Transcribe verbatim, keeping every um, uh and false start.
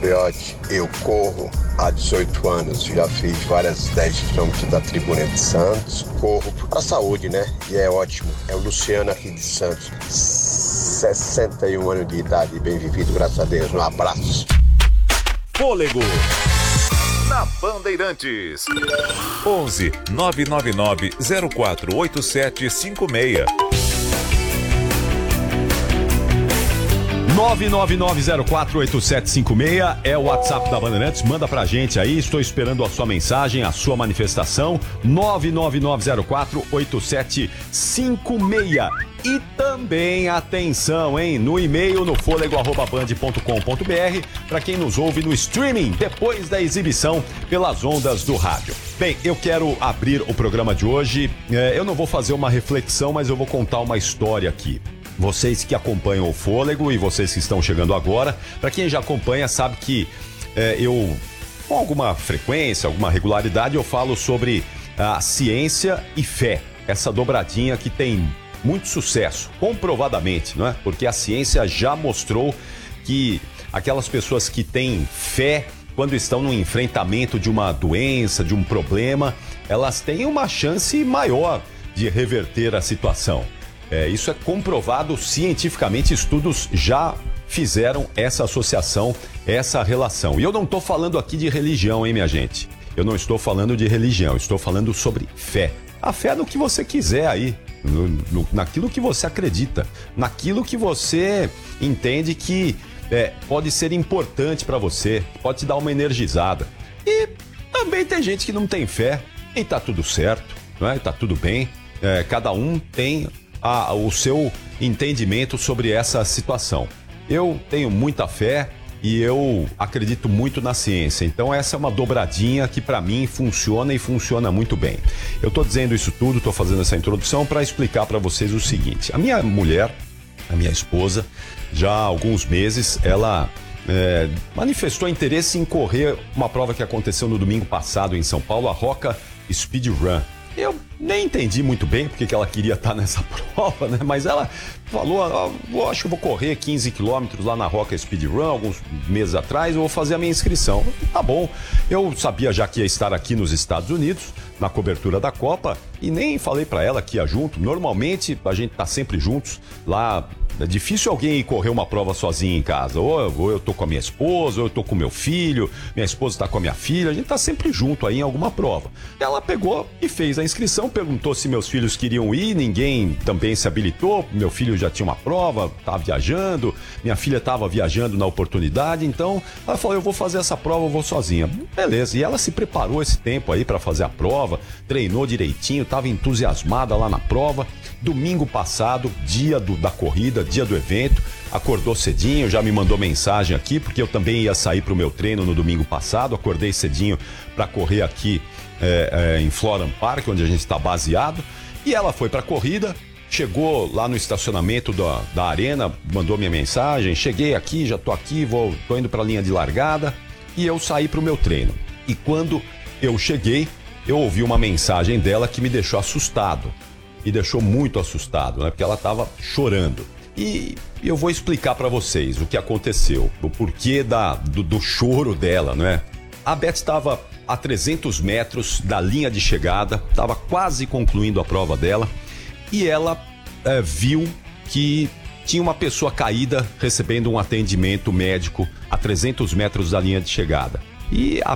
Fiote, eu corro há dezoito anos, já fiz várias dez quilômetros da Tribuna de Santos, corro para a saúde, né? E é ótimo. É o Luciano aqui de Santos, sessenta e um anos de idade, bem vivido, graças a Deus. Um abraço. Fôlego na Bandeirantes. onze nove nove nove zero quatro oito sete cinco seis. nove nove nove zero quatro oito sete cinco seis é o WhatsApp da Bandeirantes. Manda pra gente aí, estou esperando a sua mensagem, a sua manifestação. nove nove nove zero quatro oito sete cinco seis. E também, atenção, hein, no e-mail no fôlego arroba band ponto com ponto br para quem nos ouve no streaming depois da exibição pelas ondas do rádio. Bem, eu quero abrir o programa de hoje. É, eu não vou fazer uma reflexão, mas eu vou contar uma história aqui. Vocês que acompanham o Fôlego e vocês que estão chegando agora, para quem já acompanha sabe que é, eu, com alguma frequência, alguma regularidade, eu falo sobre a ciência e fé, essa dobradinha que tem muito sucesso, comprovadamente, não é? Porque a ciência já mostrou que aquelas pessoas que têm fé, quando estão no enfrentamento de uma doença, de um problema, elas têm uma chance maior de reverter a situação. É, isso é comprovado cientificamente, estudos já fizeram essa associação, essa relação. E eu não estou falando aqui de religião, hein, minha gente? Eu não estou falando de religião, estou falando sobre fé. A fé é no que você quiser aí, no, no, naquilo que você acredita, naquilo que você entende que é, pode ser importante para você, pode te dar uma energizada. E também tem gente que não tem fé e tá tudo certo, não é? Tá tudo bem, é, cada um tem A, o seu entendimento sobre essa situação. Eu tenho muita fé e eu acredito muito na ciência. Então essa é uma dobradinha que para mim funciona e funciona muito bem. Eu estou dizendo isso tudo, estou fazendo essa introdução para explicar para vocês o seguinte. A minha mulher, a minha esposa, já há alguns meses, ela é, manifestou interesse em correr uma prova que aconteceu no domingo passado em São Paulo, a Roca Speed Run. Eu nem entendi muito bem porque que ela queria estar nessa prova, né? Mas ela falou, ah, eu acho que eu vou correr quinze quilômetros lá na Roca Speed Run, alguns meses atrás, eu vou fazer a minha inscrição. Tá bom, eu sabia já que ia estar aqui nos Estados Unidos, na cobertura da Copa, e nem falei pra ela que ia junto. Normalmente, a gente tá sempre juntos lá. É difícil alguém ir correr uma prova sozinho em casa. Ou eu, ou eu tô com a minha esposa, ou eu tô com o meu filho, minha esposa tá com a minha filha, a gente tá sempre junto aí em alguma prova. Ela pegou e fez a inscrição, perguntou se meus filhos queriam ir, ninguém também se habilitou, meu filho já tinha uma prova, tava viajando, minha filha tava viajando na oportunidade, então ela falou, eu vou fazer essa prova, eu vou sozinha. Beleza, e ela se preparou esse tempo aí pra fazer a prova, treinou direitinho, tava entusiasmada lá na prova. Domingo passado, dia do, da corrida, dia do evento, acordou cedinho, já me mandou mensagem aqui, porque eu também ia sair pro meu treino no domingo passado, acordei cedinho para correr aqui é, é, em Florham Park, onde a gente está baseado, e ela foi pra corrida, chegou lá no estacionamento da, da arena, mandou minha mensagem, cheguei aqui, já tô aqui, vou, tô indo pra linha de largada, e eu saí pro meu treino. E quando eu cheguei, eu ouvi uma mensagem dela que me deixou assustado. Me deixou muito assustado, né? Porque ela estava chorando. E eu vou explicar para vocês o que aconteceu, o porquê da, do, do choro dela, não é? A Beth estava a trezentos metros da linha de chegada, estava quase concluindo a prova dela, e ela é, viu que tinha uma pessoa caída recebendo um atendimento médico a trezentos metros da linha de chegada. E a